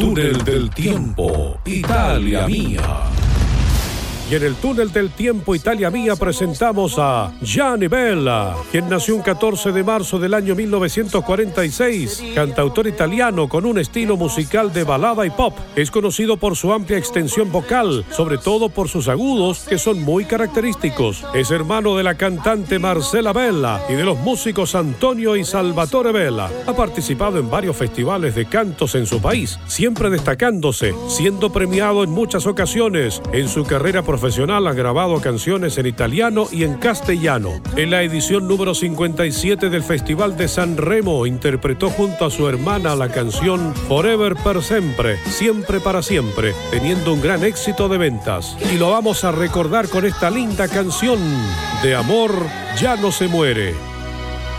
túnel del tiempo, Italia Mía. Y en el túnel del tiempo Italia Mía presentamos a Gianni Bella, quien nació un 14 de marzo del año 1946, cantautor italiano con un estilo musical de balada y pop. Es conocido por su amplia extensión vocal, sobre todo por sus agudos, que son muy característicos. Es hermano de la cantante Marcela Bella y de los músicos Antonio y Salvatore Bella. Ha participado en varios festivales de cantos en su país, siempre destacándose, siendo premiado en muchas ocasiones. En su carrera profesional ha grabado canciones en italiano y en castellano. En la edición número 57 del Festival de Sanremo interpretó junto a su hermana la canción Forever per Sempre, siempre para siempre, teniendo un gran éxito de ventas. Y lo vamos a recordar con esta linda canción de amor, ya no se muere.